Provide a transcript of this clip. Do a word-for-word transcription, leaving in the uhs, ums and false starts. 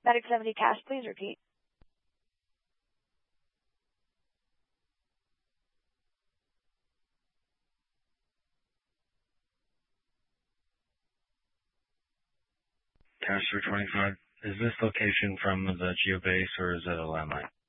Medic seventy cash, please repeat. Cash for twenty-five. Is this location from the geobase or is it a landline?